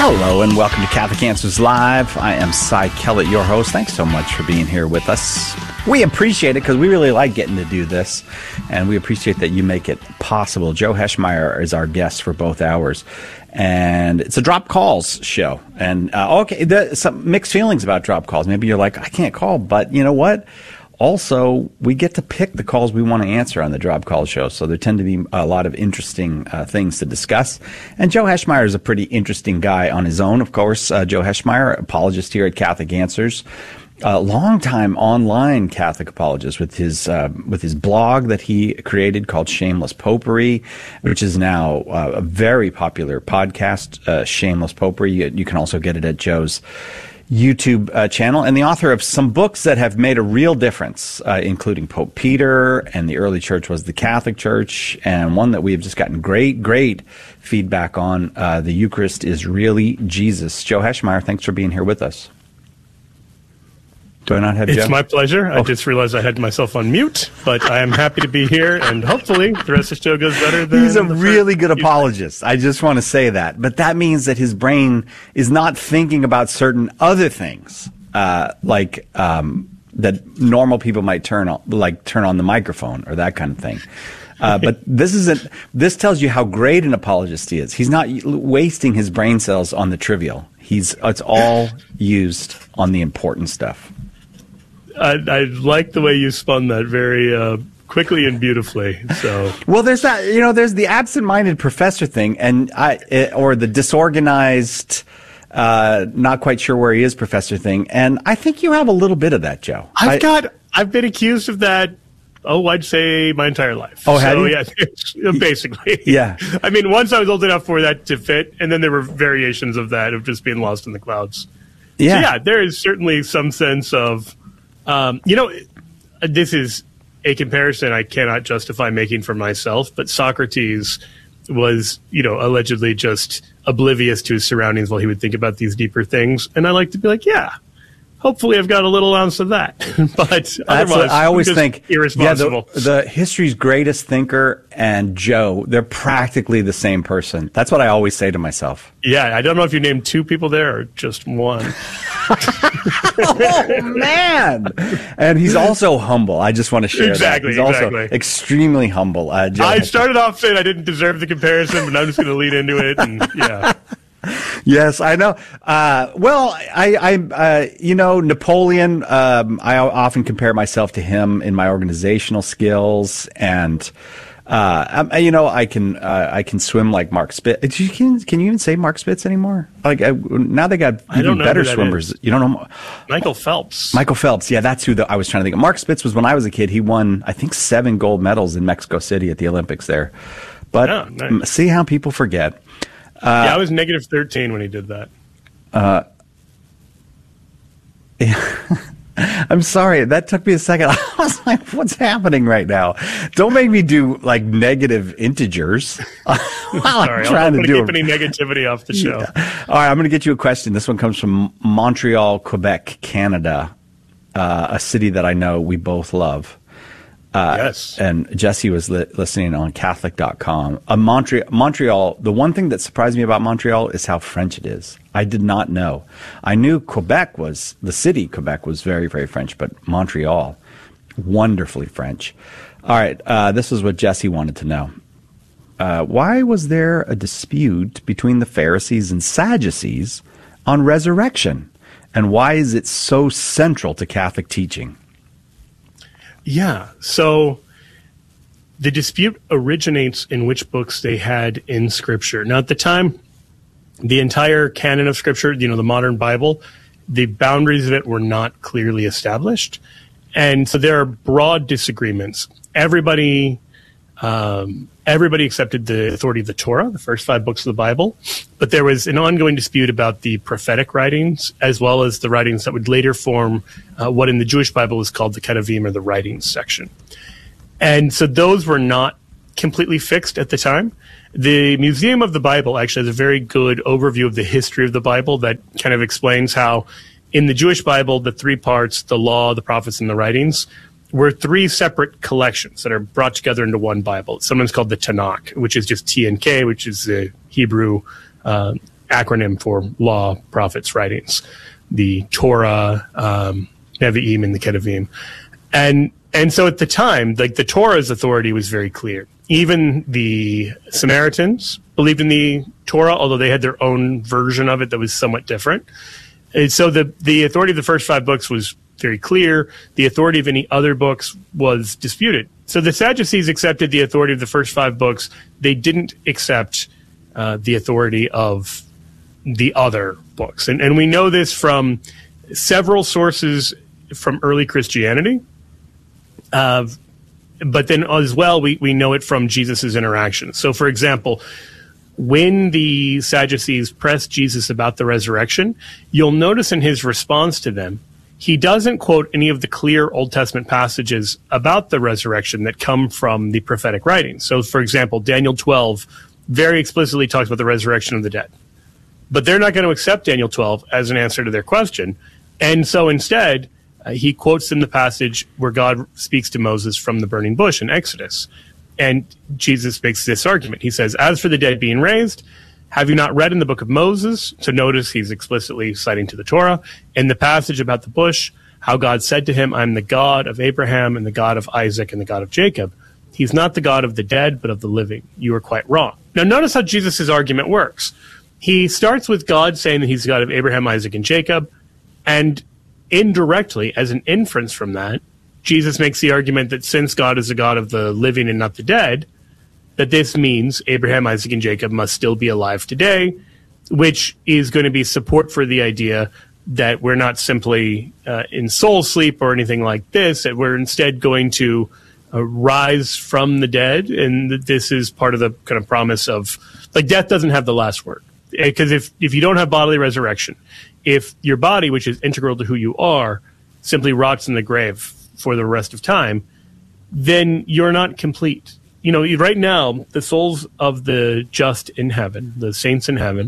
Hello and welcome to Catholic Answers Live. I am Cy Kellett, your host. Thanks so much for being here with us. We appreciate it because we really like getting to do this, and we appreciate that you make it possible. Joe Heschmeyer is our guest for both hours, and it's a drop calls show. And there's some mixed feelings about drop calls. Maybe you're like, I can't call, but you know what? Also, we get to pick the calls we want to answer on the Drop Call show, so there tend to be a lot of interesting things to discuss. And Joe Heschmeyer is a pretty interesting guy on his own, of course. Joe Heschmeyer, apologist here at Catholic Answers, a longtime online Catholic apologist with his blog that he created called Shameless Popery, which is now a very popular podcast, Shameless Popery. You can also get it at Joe's YouTube channel, and the author of some books that have made a real difference, including Pope Peter and the Early Church Was the Catholic Church, and one that we have just gotten great feedback on, The Eucharist is Really Jesus. Joe Heschmeyer, thanks for being here with us. Do I not have Joe? It's my pleasure. I just realized I had myself on mute, but I am happy to be here, and hopefully the rest of the show goes better than He's a really good apologist. I just want to say that. But that means that his brain is not thinking about certain other things, that normal people might turn on the microphone or that kind of thing. But this tells you how great an apologist he is. He's not wasting his brain cells on the trivial. It's all used on the important stuff. I like the way you spun that very quickly and beautifully. So, well, there's that. There's the absent-minded professor thing, or the disorganized, not quite sure where he is professor thing. And I think you have a little bit of that, Joe. I've been accused of that. Oh, I'd say my entire life. Oh, have you? Yeah, basically. Yeah. I mean, once I was old enough for that to fit, and then there were variations of that of just being lost in the clouds. Yeah. So, yeah, there is certainly some sense of, this is a comparison I cannot justify making for myself, but Socrates was, allegedly just oblivious to his surroundings while he would think about these deeper things. And I like to be like, yeah. Hopefully, I've got a little ounce of that, but otherwise, I always think irresponsible. Yeah, the history's greatest thinker and Joe, they're practically the same person. That's what I always say to myself. Yeah, I don't know if you named two people there or just one. Oh man! And he's also humble. I just want to share that. He's also extremely humble. I started off saying I didn't deserve the comparison, but I'm just going to lead into it. And yeah. Yes, I know. Napoleon, I often compare myself to him in my organizational skills, and I can swim like Mark Spitz. Can you even say Mark Spitz anymore? Now they got even better swimmers. You don't know Michael Phelps. Michael Phelps, yeah, that's who I was trying to think of. Mark Spitz was when I was a kid. He won, I think, 7 gold medals in Mexico City at the Olympics there. But nice. See how people forget. I was negative 13 when he did that. I'm sorry. That took me a second. I was like, what's happening right now? Don't make me do negative integers. Sorry, I'm going to keep any negativity off the show. Yeah. All right, I'm going to get you a question. This one comes from Montreal, Quebec, Canada, a city that I know we both love. Yes. And Jesse was listening on Catholic.com. Montreal, the one thing that surprised me about Montreal is how French it is. I did not know. I knew Quebec was very, very French, but Montreal, wonderfully French. All right, this is what Jesse wanted to know. Why was there a dispute between the Pharisees and Sadducees on resurrection? And why is it so central to Catholic teaching? Yeah, so the dispute originates in which books they had in Scripture. Now, at the time, the entire canon of Scripture, the modern Bible, the boundaries of it were not clearly established. And so there are broad disagreements. Everybody accepted the authority of the Torah, the first 5 books of the Bible, but there was an ongoing dispute about the prophetic writings, as well as the writings that would later form what in the Jewish Bible is called the Ketuvim, or the writings section. And so those were not completely fixed at the time. The Museum of the Bible actually has a very good overview of the history of the Bible that kind of explains how in the Jewish Bible, the 3 parts, the law, the prophets, and the writings, were 3 separate collections that are brought together into one Bible. It's sometimes called the Tanakh, which is just T and K, which is the Hebrew acronym for law, prophets, writings, the Torah, Nevi'im, and the Ketuvim. And so at the time, like the Torah's authority was very clear. Even the Samaritans believed in the Torah, although they had their own version of it that was somewhat different. And so the authority of the first 5 books was very clear. The authority of any other books was disputed. So the Sadducees accepted the authority of the first 5 books. They didn't accept the authority of the other books. And we know this from several sources from early Christianity. But then as well, we know it from Jesus' interactions. So, for example, when the Sadducees pressed Jesus about the resurrection, you'll notice in his response to them, he doesn't quote any of the clear Old Testament passages about the resurrection that come from the prophetic writings. So, for example, Daniel 12 very explicitly talks about the resurrection of the dead. But they're not going to accept Daniel 12 as an answer to their question. And so instead, he quotes them the passage where God speaks to Moses from the burning bush in Exodus. And Jesus makes this argument. He says, as for the dead being raised, have you not read in the book of Moses? So notice he's explicitly citing to the Torah. In the passage about the bush, how God said to him, I'm the God of Abraham and the God of Isaac and the God of Jacob. He's not the God of the dead, but of the living. You are quite wrong. Now notice how Jesus' argument works. He starts with God saying that he's the God of Abraham, Isaac, and Jacob. And indirectly, as an inference from that, Jesus makes the argument that since God is the God of the living and not the dead, that this means Abraham, Isaac, and Jacob must still be alive today, which is going to be support for the idea that we're not simply in soul sleep or anything like this, that we're instead going to rise from the dead, and that this is part of the kind of promise of, like, death doesn't have the last word. Because if you don't have bodily resurrection, if your body, which is integral to who you are, simply rots in the grave for the rest of time, then you're not complete. You know, right now, the souls of the just in heaven, the saints in heaven,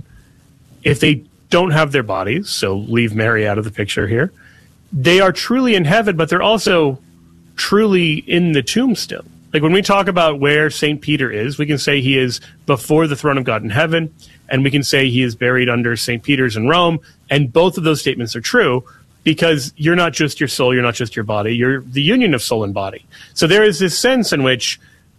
if they don't have their bodies, so leave Mary out of the picture here, they are truly in heaven, but they're also truly in the tomb still. Like when we talk about where St. Peter is, we can say he is before the throne of God in heaven, and we can say he is buried under St. Peter's in Rome, and both of those statements are true because you're not just your soul, you're not just your body, you're the union of soul and body. So there is this sense in which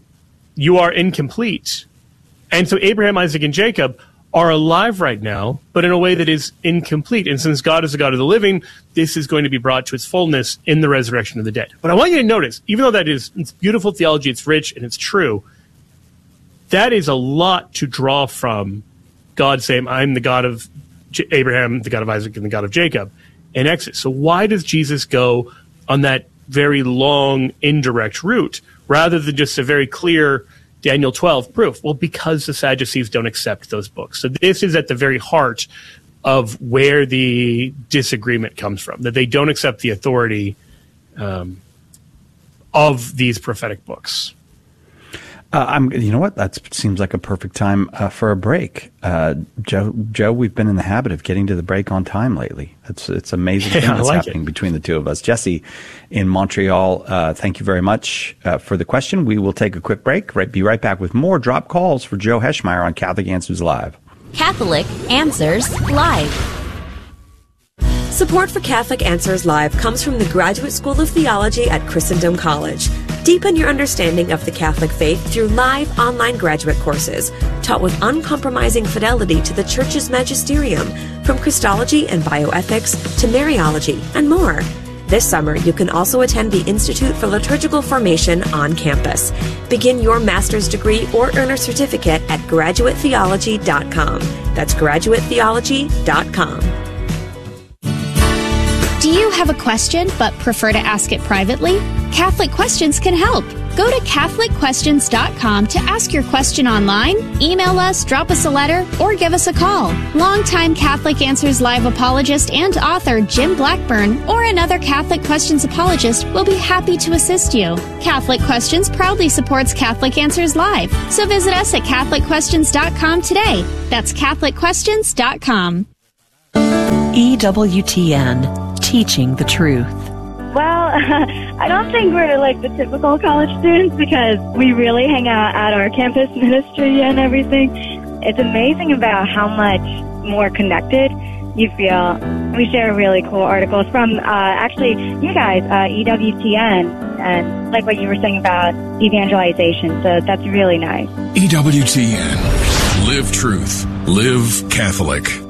you are incomplete. And so Abraham, Isaac, and Jacob are alive right now, but in a way that is incomplete. And since God is the God of the living, this is going to be brought to its fullness in the resurrection of the dead. But I want you to notice, even though it's beautiful theology, it's rich, and it's true, that is a lot to draw from God saying, I'm the God of Abraham, the God of Isaac, and the God of Jacob in Exodus. So why does Jesus go on that very long, indirect route rather than just a very clear Daniel 12 proof? Well, because the Sadducees don't accept those books. So this is at the very heart of where the disagreement comes from, that they don't accept the authority of these prophetic books. You know what? That seems like a perfect time for a break. Joe, we've been in the habit of getting to the break on time lately. It's amazing thing that's happening between the two of us. Jesse in Montreal, thank you very much for the question. We will take a quick break. Be right back with more drop calls for Joe Heschmeyer on Catholic Answers Live. Catholic Answers Live. Support for Catholic Answers Live comes from the Graduate School of Theology at Christendom College. Deepen your understanding of the Catholic faith through live online graduate courses, taught with uncompromising fidelity to the Church's magisterium, from Christology and bioethics to Mariology and more. This summer, you can also attend the Institute for Liturgical Formation on campus. Begin your master's degree or earn a certificate at graduatetheology.com. That's graduatetheology.com. Do you have a question but prefer to ask it privately? Catholic Questions can help. Go to CatholicQuestions.com to ask your question online, email us, drop us a letter, or give us a call. Longtime Catholic Answers Live apologist and author Jim Blackburn or another Catholic Questions apologist will be happy to assist you. Catholic Questions proudly supports Catholic Answers Live, so visit us at CatholicQuestions.com today. That's CatholicQuestions.com. EWTN, teaching the truth. Well, I don't think we're like the typical college students because we really hang out at our campus ministry and everything. it's amazing about how much more connected you feel. We share really cool articles from, actually, you guys, EWTN, and like what you were saying about evangelization. So that's really nice. EWTN. Live truth. Live Catholic.